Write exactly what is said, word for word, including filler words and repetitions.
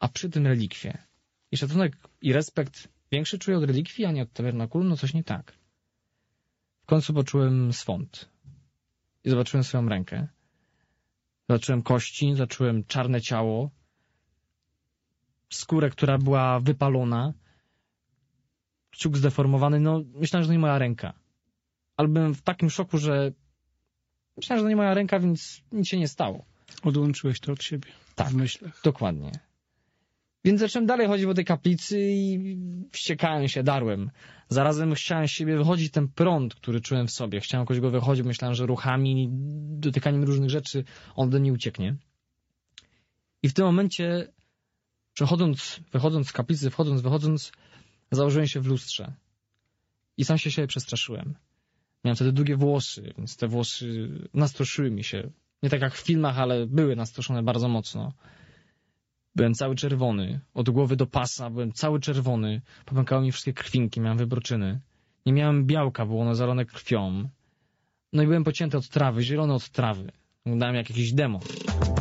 przy tym relikwie. I szacunek i respekt większy czuję od relikwii, a nie od tabernakulum, no coś nie tak. W końcu poczułem swąd. I zobaczyłem swoją rękę. Zobaczyłem kości, zobaczyłem czarne ciało, skórę, która była wypalona, kciuk zdeformowany. No, myślałem, że to nie moja ręka. Ale byłem w takim szoku, że myślałem, że to nie moja ręka, więc nic się nie stało. Odłączyłeś to od siebie Tak, w myślach. Dokładnie. Więc zacząłem dalej chodzić po tej kaplicy i wściekałem się, darłem. Zarazem chciałem z siebie wychodzić ten prąd, który czułem w sobie. Chciałem jakoś go wychodzić, myślałem, że ruchami, dotykaniem różnych rzeczy on ode mnie ucieknie. I w tym momencie, przechodząc, wychodząc z kaplicy, wchodząc, wychodząc, założyłem się w lustrze. I sam się siebie przestraszyłem. Miałem wtedy długie włosy, więc te włosy nastroszyły mi się. Nie tak jak w filmach, ale były nastroszone bardzo mocno. Byłem cały czerwony. Od głowy do pasa byłem cały czerwony. Popękały mi wszystkie krwinki, miałem wybroczyny. Nie miałem białka, było ono zalane krwią. No i byłem pocięty od trawy, zielony od trawy. Wyglądałem jak jakiś demon.